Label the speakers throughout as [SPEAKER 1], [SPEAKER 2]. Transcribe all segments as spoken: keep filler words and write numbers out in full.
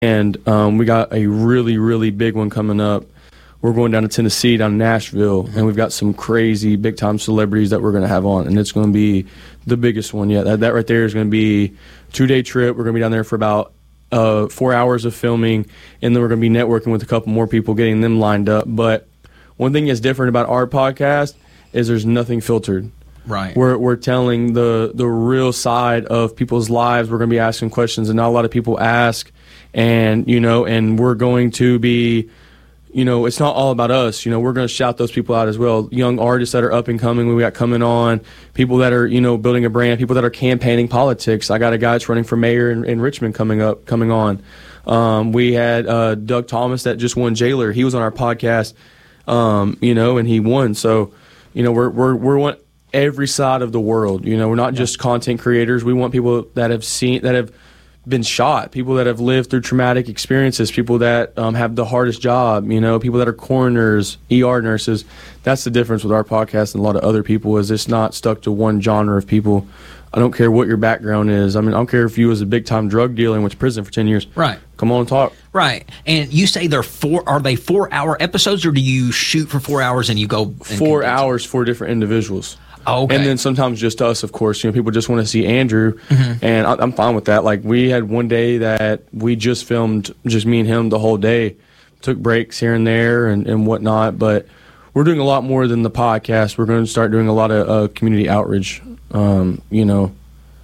[SPEAKER 1] And um, we got a really, really big one coming up. We're going down to Tennessee, down to Nashville, and we've got some crazy big-time celebrities that we're going to have on, and it's going to be the biggest one yet. That, that right there is going to be a two-day trip. We're going to be down there for about uh, four hours of filming, and then we're going to be networking with a couple more people, getting them lined up. But one thing that's different about our podcast is there's nothing filtered.
[SPEAKER 2] Right.
[SPEAKER 1] We're we're telling the the real side of people's lives. We're going to be asking questions that not a lot of people ask, and you know, and we're going to be, you know, it's not all about us. You know, we're going to shout those people out as well. Young artists that are up and coming, we got coming on. People that are, you know, building a brand. People that are campaigning politics. I got a guy that's running for mayor in, in Richmond coming up, coming on. Um, we had uh, Doug Thomas that just won Jailer. He was on our podcast, um, you know, and he won. So, you know, we're we're we're one. every side of the world. You know, we're not just content creators. We want people that have seen, that have been shot, people that have lived through traumatic experiences, people that um, have the hardest job, you know, people that are coroners, E R nurses. That's the difference with our podcast and a lot of other people, is it's not stuck to one genre of people. I don't care what your background is. I mean, I don't care if you was a big-time drug dealer and went to prison for ten years.
[SPEAKER 2] Right.
[SPEAKER 1] Come on and talk.
[SPEAKER 2] Right. And you say they're four, are they four-hour episodes, or do you shoot for four hours and you go? And
[SPEAKER 1] four hours for different individuals.
[SPEAKER 2] Oh, okay.
[SPEAKER 1] And then sometimes just us, of course. You know, people just want to see Andrew, mm-hmm. and I, I'm fine with that. Like, we had one day that we just filmed just me and him the whole day. Took breaks here and there and, and whatnot, but we're doing a lot more than the podcast. We're going to start doing a lot of uh, community outreach, um, you know.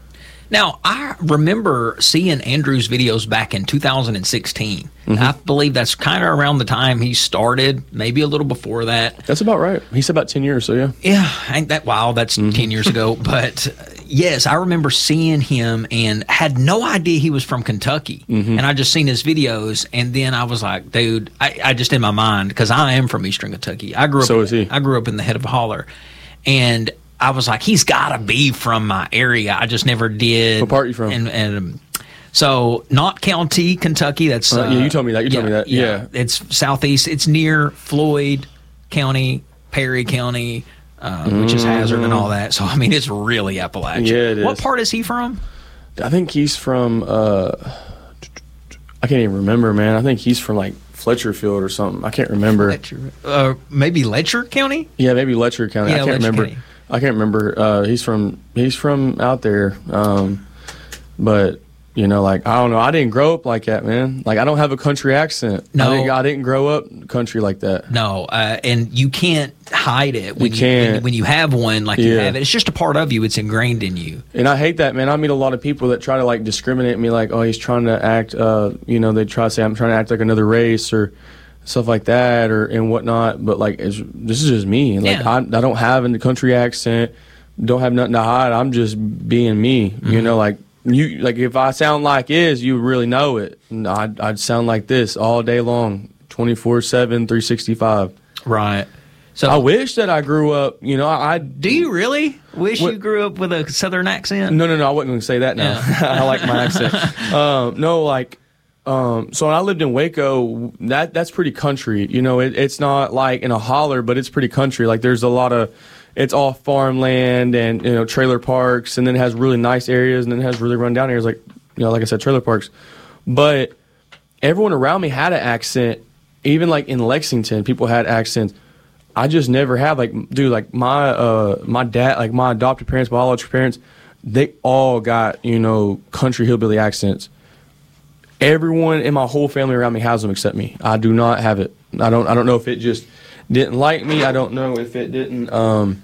[SPEAKER 2] Now, I remember seeing Andrew's videos back in two thousand sixteen. Mm-hmm. I believe that's kind of around the time he started, maybe a little before that.
[SPEAKER 1] That's about right. He said about ten years, so yeah.
[SPEAKER 2] Yeah, ain't that wild? That's
[SPEAKER 1] mm-hmm.
[SPEAKER 2] ten years ago. But, uh, yes, I remember seeing him and had no idea he was from Kentucky. Mm-hmm. And I just seen his videos, and then I was like, dude, I, I just in my mind, because I am from Eastern Kentucky. I grew up.
[SPEAKER 1] So
[SPEAKER 2] in,
[SPEAKER 1] is he.
[SPEAKER 2] I grew up in the head of a holler. And I was like, he's got to be from my area. I just never did.
[SPEAKER 1] What part are you from?
[SPEAKER 2] And, and um, so, Knott County, Kentucky. That's
[SPEAKER 1] uh,
[SPEAKER 2] uh,
[SPEAKER 1] yeah. You told me that. You
[SPEAKER 2] yeah,
[SPEAKER 1] told me that. Yeah. yeah.
[SPEAKER 2] It's southeast. It's near Floyd County, Perry County, uh, mm. which is Hazard and all that. So, I mean, it's really Appalachian.
[SPEAKER 1] Yeah, it is.
[SPEAKER 2] What part is he from?
[SPEAKER 1] I think he's from. Uh, I can't even remember, man. I think he's from like Fletcherfield or something. I can't remember.
[SPEAKER 2] Letcher, uh, maybe Letcher County.
[SPEAKER 1] Yeah, maybe Letcher County.
[SPEAKER 2] Yeah,
[SPEAKER 1] I can't
[SPEAKER 2] Letcher
[SPEAKER 1] remember.
[SPEAKER 2] County.
[SPEAKER 1] I can't remember. Uh, he's from he's from out there, um, but you know, like I don't know. I didn't grow up like that, man. Like I don't have a country accent.
[SPEAKER 2] No,
[SPEAKER 1] I didn't, I didn't grow up country like that.
[SPEAKER 2] No, uh, and you can't hide it when
[SPEAKER 1] you,
[SPEAKER 2] you,
[SPEAKER 1] can't.
[SPEAKER 2] when, when you have one like
[SPEAKER 1] yeah.
[SPEAKER 2] you have it. It's just a part of you. It's ingrained in you.
[SPEAKER 1] And I hate that, man. I meet a lot of people that try to like discriminate me, like, oh, he's trying to act. Uh, you know, they try to say I'm trying to act like another race or stuff like that or and whatnot. But like, it's, this is just me. Like
[SPEAKER 2] yeah.
[SPEAKER 1] I, I don't have a country accent. Don't have nothing to hide. I'm just being me. Mm-hmm. You know, like you, like if I sound like is, you really know it. And I'd, I'd sound like this all day long, twenty-four seven, three sixty-five.
[SPEAKER 2] Right. So
[SPEAKER 1] I wish that I grew up. You know, I
[SPEAKER 2] do. You really wish
[SPEAKER 1] what,
[SPEAKER 2] you grew up with a Southern accent?
[SPEAKER 1] No, no, no. I wasn't going to say that now. Yeah. I like my accent. um, no, like. Um, so when I lived in Waco, that that's pretty country. You know, it, it's not like in a holler, but it's pretty country. Like there's a lot of, it's all farmland and, you know, trailer parks, and then it has really nice areas, and then it has really run down areas like, you know, like I said, trailer parks. But everyone around me had an accent. Even like in Lexington, people had accents. I just never have. Like, dude, like my uh my dad, like my adopted parents, biological parents, they all got, you know, country hillbilly accents. Everyone in my whole family around me has them except me. I do not have it. I don't I don't know if it just didn't like me. I don't know if it didn't um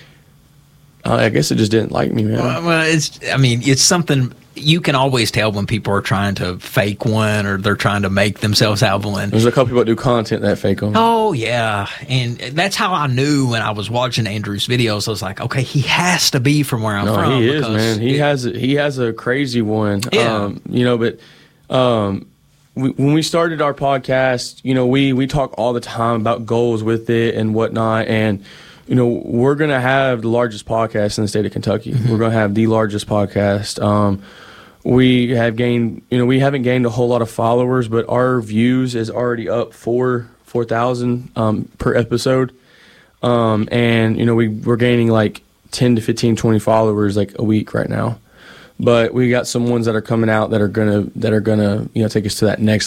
[SPEAKER 1] uh, I guess it just didn't like me, man.
[SPEAKER 2] Well, well, it's I mean, it's something you can always tell when people are trying to fake one or they're trying to make themselves have one.
[SPEAKER 1] There's a couple people that do content that fake them.
[SPEAKER 2] Oh, yeah. And that's how I knew when I was watching Andrew's videos. I was like, okay, he has to be from where I'm
[SPEAKER 1] no,
[SPEAKER 2] from.
[SPEAKER 1] He is, man. He it, has a, he has a crazy one.
[SPEAKER 2] Yeah.
[SPEAKER 1] Um, you know, but Um, we, when we started our podcast, you know, we, we talk all the time about goals with it and whatnot. And, you know, we're going to have the largest podcast in the state of Kentucky. Mm-hmm. We're going to have the largest podcast. Um, we have gained, you know, we haven't gained a whole lot of followers, but our views is already up four, four thousand, um, per episode. Um, and, you know, we, we're gaining like ten to fifteen, twenty followers like a week right now. but we got some ones that are coming out that are gonna that are gonna you know take us to that next